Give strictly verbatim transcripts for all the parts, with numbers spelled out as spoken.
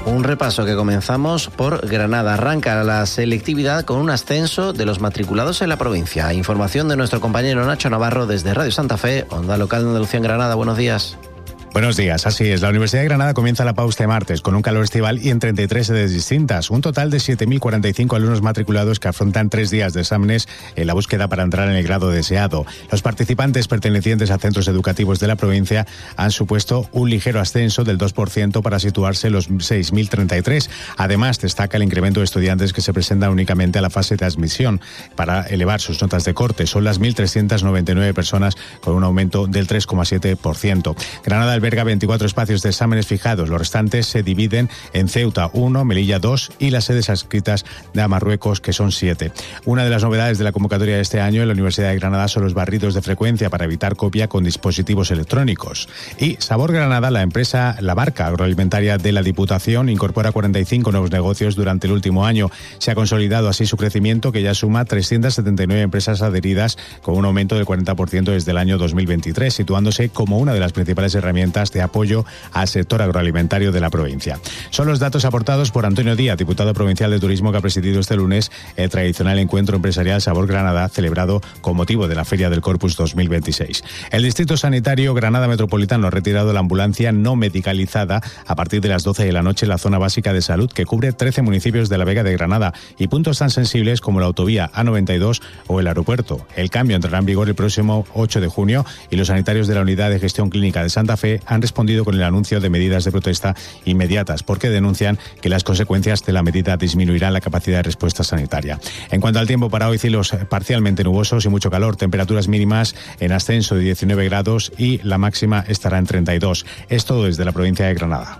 Un repaso que comenzamos por Granada. Arranca la selectividad con un ascenso de los matriculados en la provincia. Información de nuestro compañero Nacho Navarro desde Radio Santa Fe, Onda Local de Andalucía en Granada. Buenos días. Buenos días, así es. La Universidad de Granada comienza la pausa de martes con un calor estival y en treinta y tres sedes distintas. Un total de siete mil cuarenta y cinco alumnos matriculados que afrontan tres días de exámenes en la búsqueda para entrar en el grado deseado. Los participantes pertenecientes a centros educativos de la provincia han supuesto un ligero ascenso del dos por ciento para situarse en los seis mil treinta y tres. Además, destaca el incremento de estudiantes que se presentan únicamente a la fase de admisión para elevar sus notas de corte. Son las mil trescientas noventa y nueve personas con un aumento del tres coma siete por ciento. Granada alberga veinticuatro espacios de exámenes fijados. Los restantes se dividen en Ceuta uno, Melilla dos y las sedes adscritas de Marruecos, que son siete. Una de las novedades de la convocatoria de este año en la Universidad de Granada son los barridos de frecuencia para evitar copia con dispositivos electrónicos. Y Sabor Granada, la empresa, la marca agroalimentaria de la Diputación, incorpora cuarenta y cinco nuevos negocios durante el último año. Se ha consolidado así su crecimiento, que ya suma trescientas setenta y nueve empresas adheridas, con un aumento del cuarenta por ciento desde el año dos mil veintitrés, situándose como una de las principales herramientas de apoyo al sector agroalimentario de la provincia. Son los datos aportados por Antonio Díaz, diputado provincial de Turismo, que ha presidido este lunes el tradicional encuentro empresarial Sabor Granada, celebrado con motivo de la Feria del Corpus dos mil veintiséis. El Distrito Sanitario Granada Metropolitano ha retirado la ambulancia no medicalizada a partir de las doce de la noche en la zona básica de salud, que cubre trece municipios de la Vega de Granada y puntos tan sensibles como la autovía A noventa y dos o el aeropuerto. El cambio entrará en vigor el próximo ocho de junio y los sanitarios de la Unidad de Gestión Clínica de Santa Fe han respondido con el anuncio de medidas de protesta inmediatas, porque denuncian que las consecuencias de la medida disminuirán la capacidad de respuesta sanitaria. En cuanto al tiempo para hoy, cielos parcialmente nubosos y mucho calor, temperaturas mínimas en ascenso de diecinueve grados y la máxima estará en treinta y dos. Es todo desde la provincia de Granada.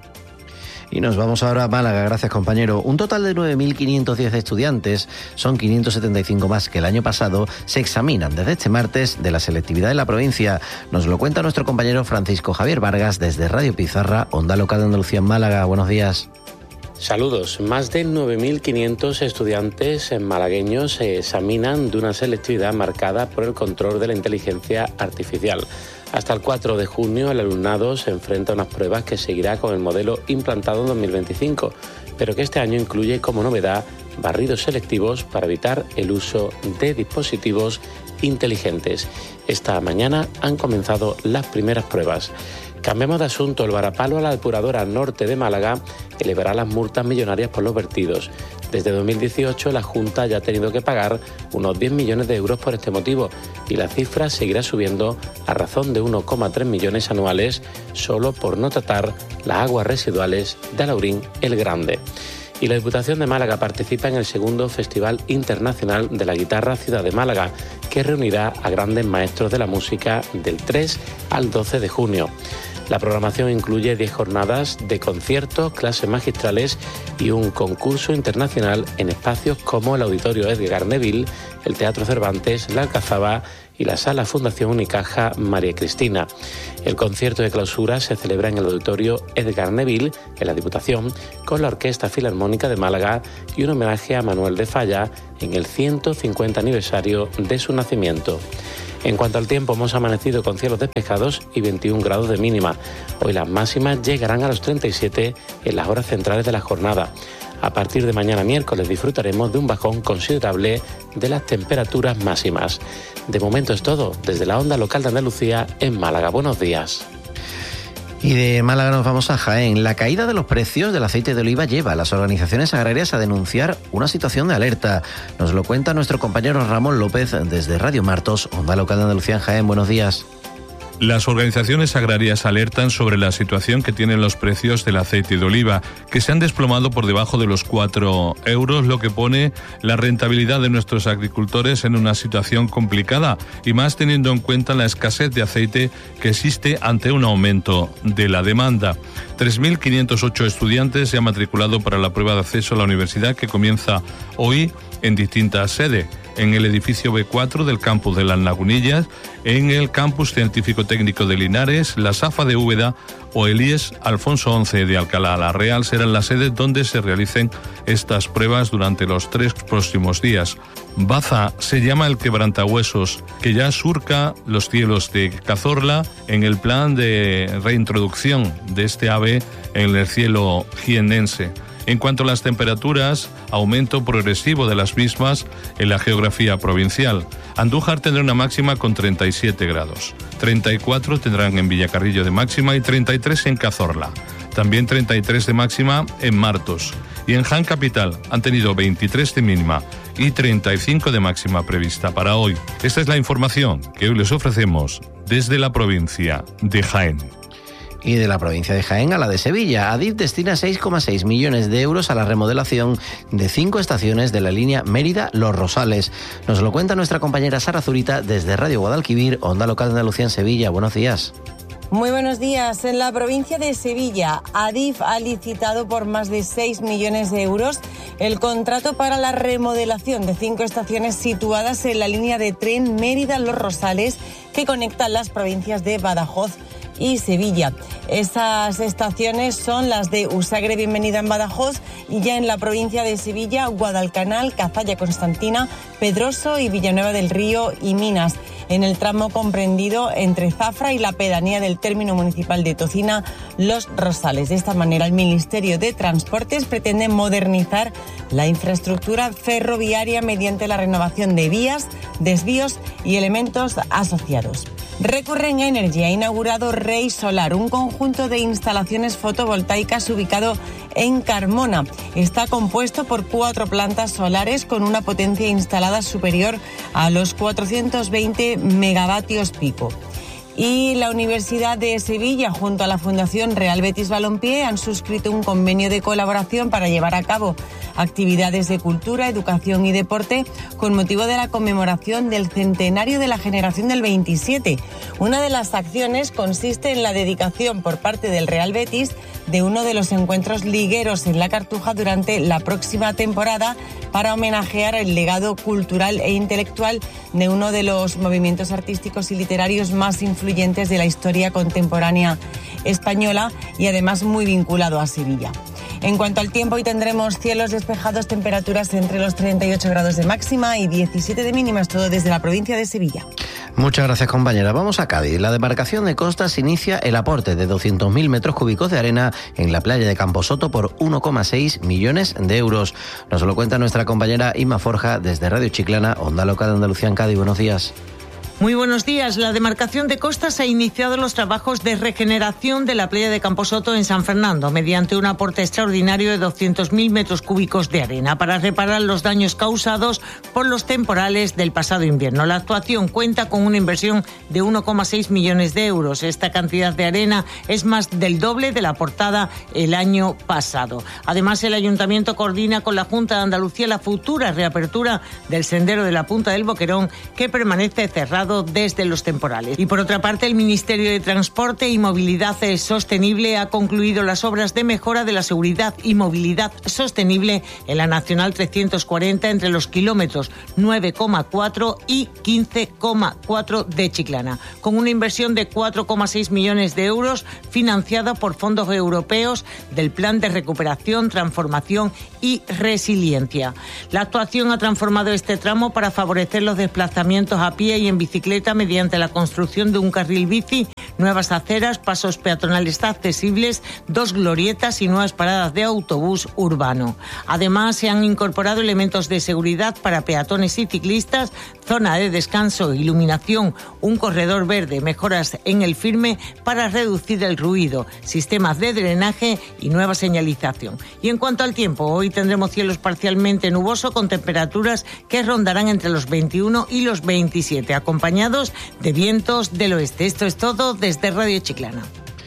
Y nos vamos ahora a Málaga, gracias compañero. Un total de nueve mil quinientos diez estudiantes, son quinientos setenta y cinco más que el año pasado, se examinan desde este martes de la selectividad en la provincia. Nos lo cuenta nuestro compañero Francisco Javier Vargas desde Radio Pizarra, Onda Local de Andalucía en Málaga. Buenos días. Saludos. Más de nueve mil quinientos estudiantes malagueños se examinan de una selectividad marcada por el control de la inteligencia artificial. Hasta el cuatro de junio el alumnado se enfrenta a unas pruebas que seguirá con el modelo implantado en dos mil veinticinco, pero que este año incluye como novedad barridos selectivos para evitar el uso de dispositivos inteligentes. Esta mañana han comenzado las primeras pruebas. Cambiamos de asunto. El varapalo a la depuradora norte de Málaga elevará las multas millonarias por los vertidos. Desde dos mil dieciocho la Junta ya ha tenido que pagar unos diez millones de euros por este motivo y la cifra seguirá subiendo a razón de uno coma tres millones anuales solo por no tratar las aguas residuales de Alaurín el Grande. Y la Diputación de Málaga participa en el segundo Festival Internacional de la Guitarra Ciudad de Málaga, que reunirá a grandes maestros de la música del tres al doce de junio. La programación incluye diez jornadas de conciertos, clases magistrales y un concurso internacional en espacios como el Auditorio Edgar Neville, el Teatro Cervantes, la Alcazaba y la Sala Fundación Unicaja María Cristina. El concierto de clausura se celebra en el Auditorio Edgar Neville, en la Diputación, con la Orquesta Filarmónica de Málaga y un homenaje a Manuel de Falla en el ciento cincuenta aniversario de su nacimiento. En cuanto al tiempo, hemos amanecido con cielos despejados y veintiún grados de mínima. Hoy las máximas llegarán a los treinta y siete en las horas centrales de la jornada. A partir de mañana miércoles disfrutaremos de un bajón considerable de las temperaturas máximas. De momento es todo, desde la Onda Local de Andalucía en Málaga. Buenos días. Y de Málaga nos vamos a Jaén. La caída de los precios del aceite de oliva lleva a las organizaciones agrarias a denunciar una situación de alerta. Nos lo cuenta nuestro compañero Ramón López desde Radio Martos, Onda Local de Andalucía en Jaén. Buenos días. Las organizaciones agrarias alertan sobre la situación que tienen los precios del aceite de oliva, que se han desplomado por debajo de los cuatro euros, lo que pone la rentabilidad de nuestros agricultores en una situación complicada, y más teniendo en cuenta la escasez de aceite que existe ante un aumento de la demanda. tres mil quinientos ocho estudiantes se han matriculado para la prueba de acceso a la universidad, que comienza hoy en distintas sedes, en el edificio B cuatro del campus de Las Lagunillas, en el campus científico-técnico de Linares, la SAFA de Úbeda o el I E S Alfonso once de Alcalá la Real serán las sedes donde se realicen estas pruebas durante los tres próximos días. Baza se llama el quebrantahuesos, que ya surca los cielos de Cazorla en el plan de reintroducción de este ave en el cielo jiennense. En cuanto a las temperaturas, aumento progresivo de las mismas en la geografía provincial. Andújar tendrá una máxima con treinta y siete grados, treinta y cuatro tendrán en Villacarrillo de máxima y treinta y tres en Cazorla. También treinta y tres de máxima en Martos. Y en Jaén Capital han tenido veintitrés de mínima y treinta y cinco de máxima prevista para hoy. Esta es la información que hoy les ofrecemos desde la provincia de Jaén. Y de la provincia de Jaén a la de Sevilla, Adif destina seis coma seis millones de euros a la remodelación de cinco estaciones de la línea Mérida-Los Rosales. Nos lo cuenta nuestra compañera Sara Zurita desde Radio Guadalquivir, Onda Local de Andalucía en Sevilla. Buenos días. Muy buenos días. En la provincia de Sevilla, Adif ha licitado por más de seis millones de euros el contrato para la remodelación de cinco estaciones situadas en la línea de tren Mérida-Los Rosales que conectan las provincias de Badajoz y Sevilla. Esas estaciones son las de Usagre Bienvenida en Badajoz y ya en la provincia de Sevilla, Guadalcanal, Cazalla Constantina, Pedroso y Villanueva del Río y Minas, en el tramo comprendido entre Zafra y la pedanía del término municipal de Tocina, Los Rosales. De esta manera, el Ministerio de Transportes pretende modernizar la infraestructura ferroviaria mediante la renovación de vías, desvíos y elementos asociados. Recurrent Energy ha inaugurado Rey Solar, un conjunto de instalaciones fotovoltaicas ubicado en Carmona. Está compuesto por cuatro plantas solares con una potencia instalada superior a los cuatrocientos veinte megavatios pico. Y la Universidad de Sevilla, junto a la Fundación Real Betis Balompié, han suscrito un convenio de colaboración para llevar a cabo actividades de cultura, educación y deporte con motivo de la conmemoración del centenario de la generación del veintisiete. Una de las acciones consiste en la dedicación por parte del Real Betis de uno de los encuentros ligueros en la Cartuja durante la próxima temporada para homenajear el legado cultural e intelectual de uno de los movimientos artísticos y literarios más influyentes de la historia contemporánea española y además muy vinculado a Sevilla. En cuanto al tiempo, hoy tendremos cielos despejados, temperaturas entre los treinta y ocho grados de máxima y diecisiete de mínimas, todo desde la provincia de Sevilla. Muchas gracias, compañera. Vamos a Cádiz. La demarcación de Costas inicia el aporte de doscientos mil metros cúbicos de arena en la playa de Camposoto por uno coma seis millones de euros. Nos lo cuenta nuestra compañera Inma Forja desde Radio Chiclana, Onda Local de Andalucía en Cádiz. Buenos días. Muy buenos días. La demarcación de Costas ha iniciado los trabajos de regeneración de la playa de Camposoto en San Fernando mediante un aporte extraordinario de doscientos mil metros cúbicos de arena para reparar los daños causados por los temporales del pasado invierno. La actuación cuenta con una inversión de uno coma seis millones de euros. Esta cantidad de arena es más del doble de la aportada el año pasado. Además, el Ayuntamiento coordina con la Junta de Andalucía la futura reapertura del sendero de la Punta del Boquerón, que permanece cerrado desde los temporales. Y por otra parte, el Ministerio de Transporte y Movilidad Sostenible ha concluido las obras de mejora de la seguridad y movilidad sostenible en la Nacional trescientos cuarenta entre los kilómetros nueve coma cuatro y quince coma cuatro de Chiclana, con una inversión de cuatro coma seis millones de euros financiada por fondos europeos del Plan de Recuperación, Transformación y Resiliencia. La actuación ha transformado este tramo para favorecer los desplazamientos a pie y en bicicleta mediante la construcción de un carril bici, nuevas aceras, pasos peatonales accesibles, dos glorietas y nuevas paradas de autobús urbano. Además, se han incorporado elementos de seguridad para peatones y ciclistas, zona de descanso, iluminación, un corredor verde, mejoras en el firme para reducir el ruido, sistemas de drenaje y nueva señalización. Y en cuanto al tiempo, hoy tendremos cielos parcialmente nubosos con temperaturas que rondarán entre los veintiuno y los veintisiete, acompañados de vientos del oeste. Esto es todo desde Radio Chiclana.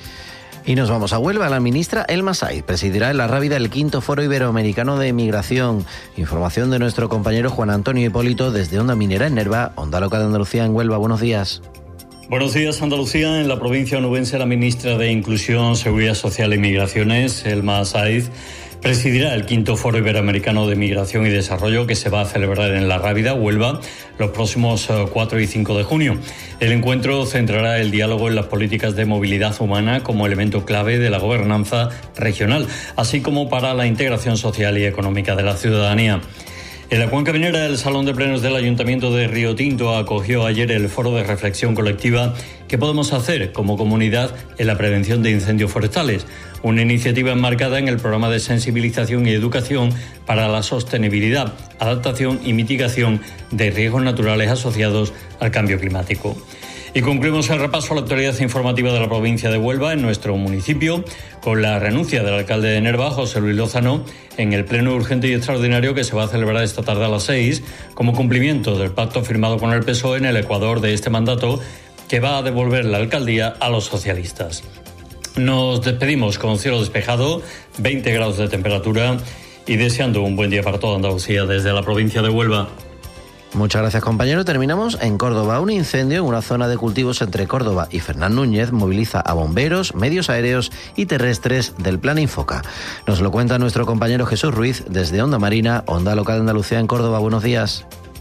Y nos vamos a Huelva. La ministra Elma Saiz presidirá en la Rábida el quinto Foro Iberoamericano de Migración. Información de nuestro compañero Juan Antonio Hipólito desde Onda Minera en Nerva, Onda Local de Andalucía en Huelva. Buenos días. Buenos días, Andalucía. En la provincia onubense, la ministra de Inclusión, Seguridad Social y Migraciones, Elma Saiz, presidirá el quinto Foro Iberoamericano de Migración y Desarrollo que se va a celebrar en La Rábida, Huelva, los próximos cuatro y cinco de junio. El encuentro centrará el diálogo en las políticas de movilidad humana como elemento clave de la gobernanza regional, así como para la integración social y económica de la ciudadanía. En la Cuenca Minera, el Salón de Plenos del Ayuntamiento de Río Tinto acogió ayer el foro de reflexión colectiva ¿Qué podemos hacer como comunidad en la prevención de incendios forestales? Una iniciativa enmarcada en el programa de sensibilización y educación para la sostenibilidad, adaptación y mitigación de riesgos naturales asociados al cambio climático. Y concluimos el repaso a la actualidad informativa de la provincia de Huelva en nuestro municipio con la renuncia del alcalde de Nerva, José Luis Lozano, en el pleno urgente y extraordinario que se va a celebrar esta tarde a las seis como cumplimiento del pacto firmado con el P S O E en el Ecuador de este mandato que va a devolver la alcaldía a los socialistas. Nos despedimos con cielo despejado, veinte grados de temperatura y deseando un buen día para toda Andalucía desde la provincia de Huelva. Muchas gracias, compañero. Terminamos en Córdoba. Un incendio en una zona de cultivos entre Córdoba y Fernán Núñez moviliza a bomberos, medios aéreos y terrestres del Plan Infoca. Nos lo cuenta nuestro compañero Jesús Ruiz desde Onda Marina, Onda Local de Andalucía en Córdoba. Buenos días.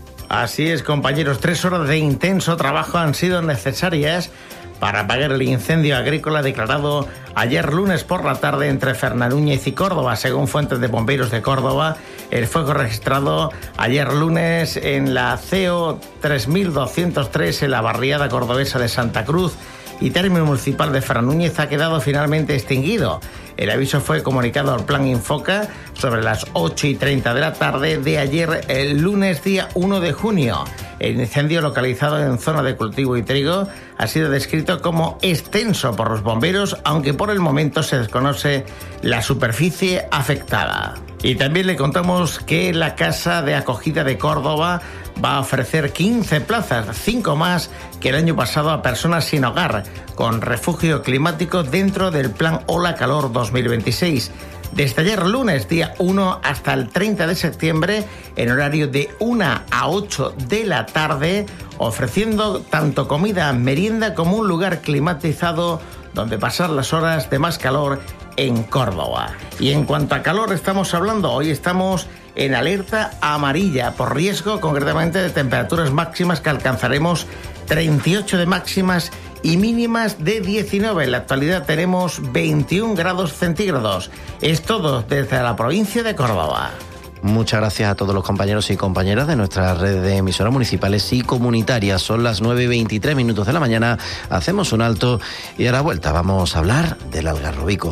Así es, compañeros. Tres horas de intenso trabajo han sido necesarias para apagar el incendio agrícola declarado ayer lunes por la tarde entre Fernán Núñez y Córdoba. Según fuentes de bomberos de Córdoba, el fuego registrado ayer lunes en la C O tres mil doscientos tres en la barriada cordobesa de Santa Cruz y término municipal de Fernán Núñez ha quedado finalmente extinguido. El aviso fue comunicado al Plan Infoca sobre las ocho y treinta de la tarde de ayer, el lunes día uno de junio. El incendio, localizado en zona de cultivo y trigo, ha sido descrito como extenso por los bomberos, aunque por el momento se desconoce la superficie afectada. Y también le contamos que la Casa de Acogida de Córdoba va a ofrecer quince plazas, cinco más que el año pasado, a personas sin hogar, con refugio climático dentro del Plan Ola Calor dos mil veintiséis. Desde ayer lunes, día uno, hasta el treinta de septiembre, en horario de una a ocho de la tarde, ofreciendo tanto comida, merienda como un lugar climatizado donde pasar las horas de más calor en Córdoba. Y en cuanto a calor estamos hablando, hoy estamos en alerta amarilla por riesgo concretamente de temperaturas máximas que alcanzaremos treinta y ocho de máximas y mínimas de diecinueve. En la actualidad tenemos veintiún grados centígrados. Es todo desde la provincia de Córdoba. Muchas gracias a todos los compañeros y compañeras de nuestra red de emisoras municipales y comunitarias. Son las nueve y veintitrés minutos de la mañana. Hacemos un alto y a la vuelta vamos a hablar del algarrobico.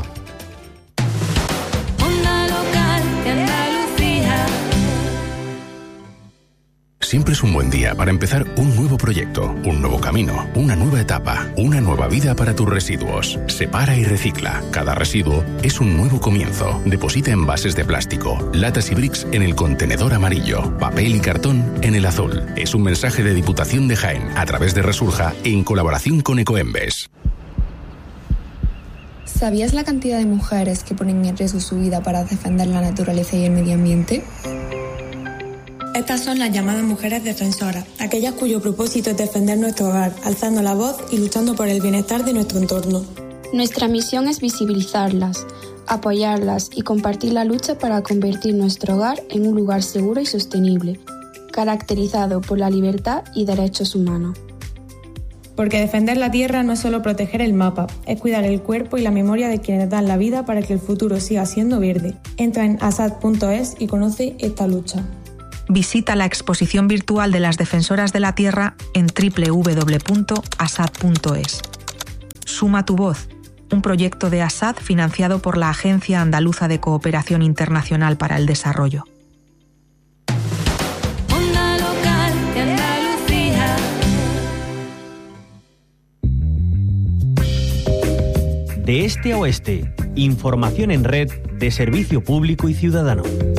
Siempre es un buen día para empezar un nuevo proyecto, un nuevo camino, una nueva etapa, una nueva vida para tus residuos. Separa y recicla. Cada residuo es un nuevo comienzo. Deposita envases de plástico, latas y bricks en el contenedor amarillo, papel y cartón en el azul. Es un mensaje de Diputación de Jaén a través de Resurja en colaboración con Ecoembes. ¿Sabías la cantidad de mujeres que ponen en riesgo su vida para defender la naturaleza y el medio ambiente? Estas son las llamadas mujeres defensoras, aquellas cuyo propósito es defender nuestro hogar, alzando la voz y luchando por el bienestar de nuestro entorno. Nuestra misión es visibilizarlas, apoyarlas y compartir la lucha para convertir nuestro hogar en un lugar seguro y sostenible, caracterizado por la libertad y derechos humanos. Porque defender la tierra no es solo proteger el mapa, es cuidar el cuerpo y la memoria de quienes dan la vida para que el futuro siga siendo verde. Entra en asad punto es y conoce esta lucha. Visita la exposición virtual de las defensoras de la tierra en doble u doble u doble u punto asad punto es. Suma tu voz, un proyecto de ASAD financiado por la Agencia Andaluza de Cooperación Internacional para el Desarrollo. Onda Local de Andalucía. De este a oeste, información en red de servicio público y ciudadano.